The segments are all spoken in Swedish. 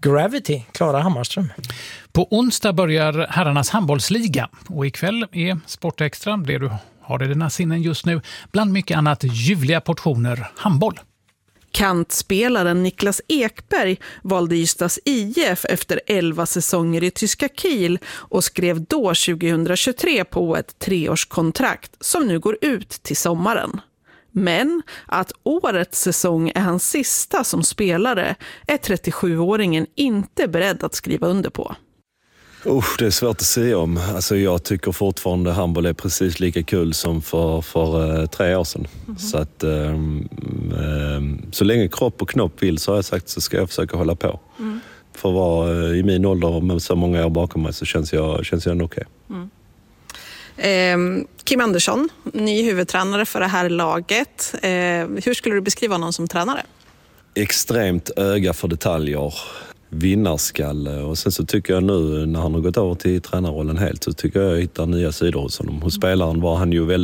Gravity, Klara Hammarström. På onsdag börjar herrarnas handbollsliga och ikväll är Sportextra, det du har i dina sinnen just nu, bland mycket annat ljuvliga portioner handboll. Kantspelaren Niklas Ekberg valde Ystads IF efter 11 säsonger i tyska Kiel och skrev då 2023 på ett 3-årskontrakt som nu går ut till sommaren. Men att årets säsong är hans sista som spelare är 37-åringen inte beredd att skriva under på. Det är svårt att säga om. Alltså jag tycker fortfarande handboll är precis lika kul som för 3 år sedan. Så att så länge kropp och knopp vill så har jag sagt så ska jag försöka hålla på. För att vara i min ålder med så många år bakom mig så känns jag nog okej. Kim Andersson, ny huvudtränare för det här laget. Hur skulle du beskriva någon som tränare? Extremt öga för detaljer. Vinnarskalle, och sen så tycker jag nu när han har gått över till tränarrollen helt så tycker jag hittar nya sidor hos honom. Hos spelaren var han ju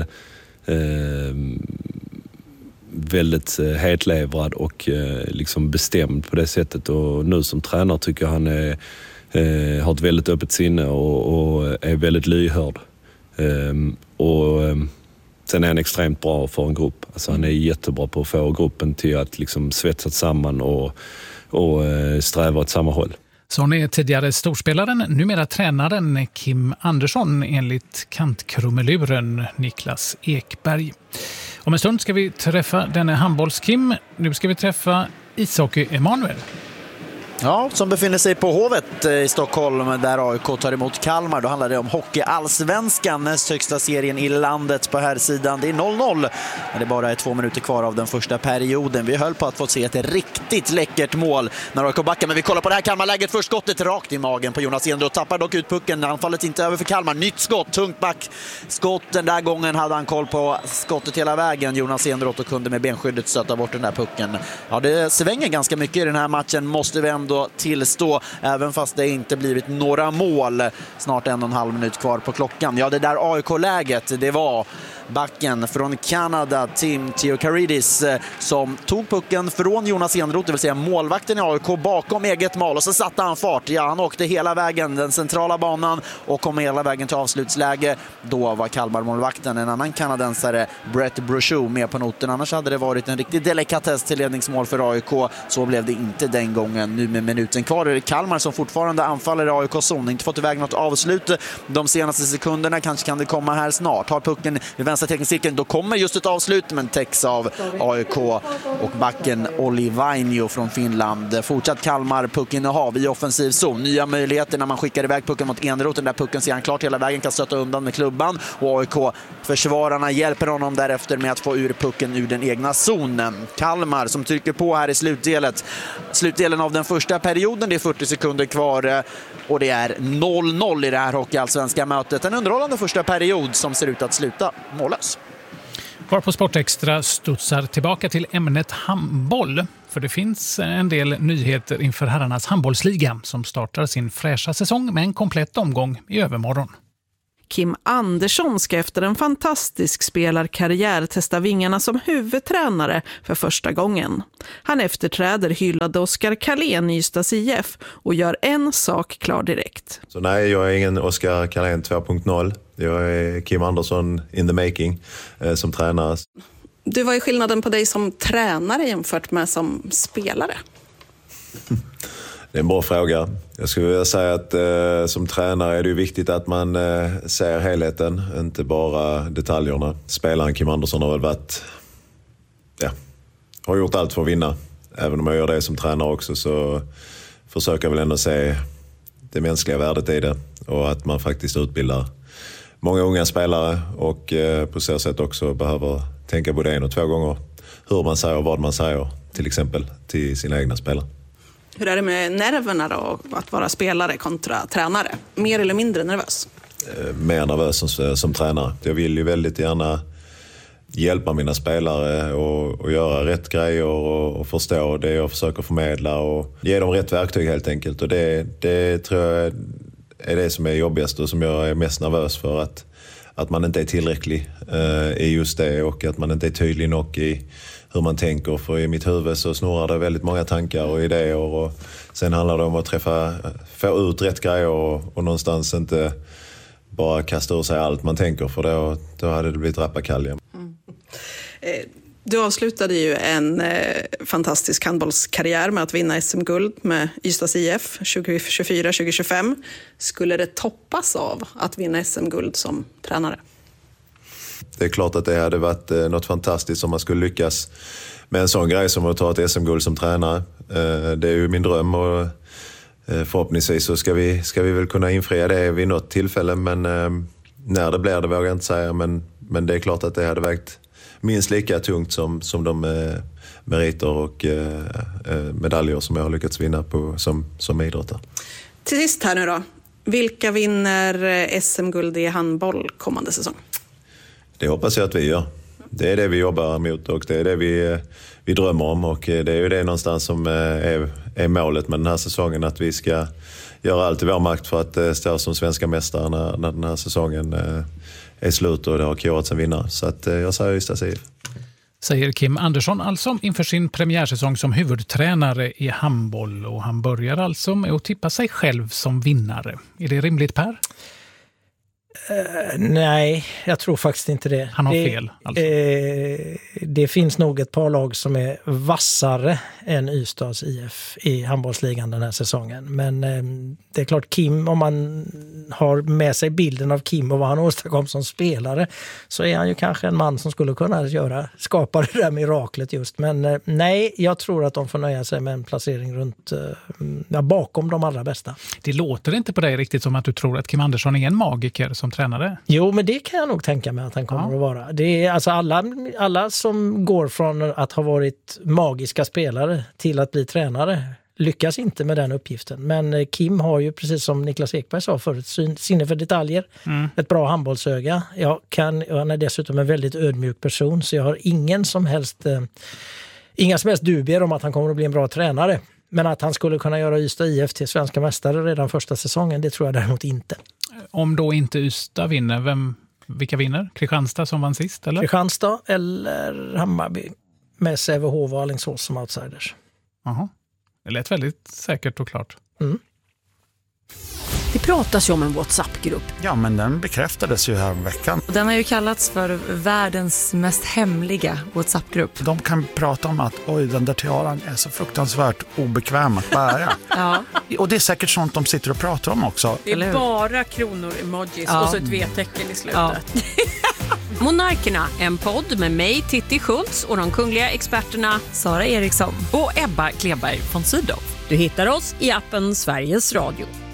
väldigt hetlevrad och liksom bestämd på det sättet, och nu som tränare tycker jag han har ett väldigt öppet sinne och är väldigt lyhörd. Sen är han extremt bra för en grupp. Alltså han är jättebra på att få gruppen till att liksom svetsas samman och sträva åt samma håll. Så är tidigare storspelaren, numera tränaren Kim Andersson enligt kantkrumeluren Niklas Ekberg. Om en stund ska vi träffa denne handbolls-Kim. Nu ska vi träffa ishockey-Emanuel. Ja, som befinner sig på Hovet i Stockholm där AIK tar emot Kalmar. Då handlar det om hockey-allsvenskan, näst högsta serien i landet på här sidan. Det är 0-0. Det är bara 2 minuter kvar av den första perioden. Vi höll på att få se ett riktigt läckert mål när AIK backar. Men vi kollar på det här Kalmarläget. Först skottet rakt i magen på Jonas Enroth. Tappar dock ut pucken. Anfallet inte över för Kalmar. Nytt skott, tungt back. Skott den där gången hade han koll på skottet hela vägen. Jonas Enroth och kunde med benskyddet stöta bort den där pucken. Ja, det svänger ganska mycket i den här matchen, måste vi ändå tillstå, även fast det inte blivit några mål. Snart 1,5 minut kvar på klockan. Ja, det där AIK-läget, det var backen från Kanada, Tim Theokaridis, som tog pucken från Jonas Enroth, det vill säga målvakten i AIK, bakom eget mål, och så satte han fart. Ja, han åkte hela vägen den centrala banan och kom hela vägen till avslutsläge. Då var Kalmar-målvakten, en annan kanadensare, Brett Brochu, med på noten. Annars hade det varit en riktig delikatess till ledningsmål för AIK. Så blev det inte den gången. Nu med minuten kvar är det Kalmar som fortfarande anfaller i AIK-zon. Inte fått iväg något avslut de senaste sekunderna. Kanske kan det komma här snart. Har pucken vid vänstra teknikcirkeln, då kommer just ett avslut, men täcks av AIK och backen Olli Vainio från Finland. Fortsatt Kalmar puckinnehav i offensiv zon. Nya möjligheter när man skickar iväg pucken mot Enroth. Den där pucken ser han klart hela vägen, kan stöta undan med klubban, och AIK-försvararna hjälper honom därefter med att få ur pucken ur den egna zonen. Kalmar som trycker på här i slutdelen av den första perioden. Det är 40 sekunder kvar och det är 0-0 i det här hockeyallsvenska mötet. En underhållande första period som ser ut att sluta mållös. Var på Sportextra studsar tillbaka till ämnet handboll. För det finns en del nyheter inför herrarnas handbollsliga som startar sin fräscha säsong med en komplett omgång i övermorgon. Kim Andersson ska efter en fantastisk spelarkarriär testa vingarna som huvudtränare för första gången. Han efterträder hyllade Oskar Karlén i Ystads IF och gör en sak klar direkt. Så nej, jag är ingen Oskar Karlén 2.0. Jag är Kim Andersson in the making som tränare. Du, vad är skillnaden på dig som tränare jämfört med som spelare? Det är en bra fråga. Jag skulle vilja säga att som tränare är det ju viktigt att man ser helheten, inte bara detaljerna. Spelaren Kim Andersson har väl har gjort allt för att vinna. Även om jag gör det som tränare också, så försöker jag väl ändå se det mänskliga värdet i det. Och att man faktiskt utbildar många unga spelare och på så sätt också behöver tänka både 1 och 2 gånger hur man säger och vad man säger, till exempel till sina egna spelare. Hur är det med nerverna då, att vara spelare kontra tränare? Mer eller mindre nervös? Mer nervös som tränare. Jag vill ju väldigt gärna hjälpa mina spelare och göra rätt grejer och förstå det jag försöker förmedla och ge dem rätt verktyg helt enkelt. Och det tror jag är det som är jobbigast och som jag är mest nervös för, att man inte är tillräcklig i just det, och att man inte är tydlig nog i hur man tänker. För i mitt huvud så snurrar det väldigt många tankar och idéer. Och sen handlar det om att få ut rätt grejer och någonstans inte bara kasta ur sig allt man tänker. För då hade det blivit rappakalja. Du avslutade ju en fantastisk handbollskarriär med att vinna SM-guld med Ystads IF 2024-2025. Skulle det toppas av att vinna SM-guld som tränare? Det är klart att det hade varit något fantastiskt om man skulle lyckas med en sån grej som att ta ett SM-guld som tränare. Det är ju min dröm och förhoppningsvis så ska vi väl kunna infria det vid något tillfälle. Men när det blir det vågar jag inte säga. Men det är klart att det hade vägt minst lika tungt som de meriter och medaljer som jag har lyckats vinna på som idrottare. Till sist här nu då. Vilka vinner SM-guld i handboll kommande säsong? Det hoppas jag att vi gör. Det är det vi jobbar mot och det är det vi drömmer om. Och det är ju det någonstans som är målet med den här säsongen. Att vi ska göra allt i vår makt för att stå som svenska mästare när den här säsongen är slut och det har korats en vinnare. Så att jag säger Ystads IF. Säger Kim Andersson alltså inför sin premiärsäsong som huvudtränare i handboll. Och han börjar alltså med att tippa sig själv som vinnare. Är det rimligt, Per? Nej, jag tror faktiskt inte det. Han har fel. Alltså. Det finns nog ett par lag som är vassare än Ystads IF i handbollsligan den här säsongen. Men det är klart, Kim, om man har med sig bilden av Kim och vad han åstadkom som spelare, så är han ju kanske en man som skulle kunna skapa det där miraklet just. Men nej, jag tror att de får nöja sig med en placering runt bakom de allra bästa. Det låter inte på dig riktigt som att du tror att Kim Andersson är en magiker som tränare. Jo, men det kan jag nog tänka mig att han kommer att vara. Det är alltså alla som går från att ha varit magiska spelare till att bli tränare lyckas inte med den uppgiften. Men Kim har ju, precis som Niklas Ekberg sa förut, sinne för detaljer. Ett bra handbollsöga. Han är dessutom en väldigt ödmjuk person, så jag har inga som helst dubier om att han kommer att bli en bra tränare. Men att han skulle kunna göra Ystad IF till svenska mästare redan första säsongen, det tror jag däremot inte. Om då inte Ystad vinner, vilka vinner? Kristianstad som vann sist, eller? Kristianstad eller Hammarby med Sävehof och Alingsås som outsiders. Jaha. Det lät väldigt säkert och klart. Det pratas ju om en WhatsApp-grupp. Ja, men den bekräftades ju här om veckan. Den har ju kallats för världens mest hemliga WhatsApp-grupp. De kan prata om att den där tiaran är så fruktansvärt obekväm att bära. Ja. Och det är säkert sånt de sitter och pratar om också. Det är bara kronor, emojis och så ett V-tecken i slutet. Ja. Monarkerna, en podd med mig, Titti Schultz, och de kungliga experterna Sara Eriksson och Ebba Kleberg von Sydow. Du hittar oss i appen Sveriges Radio.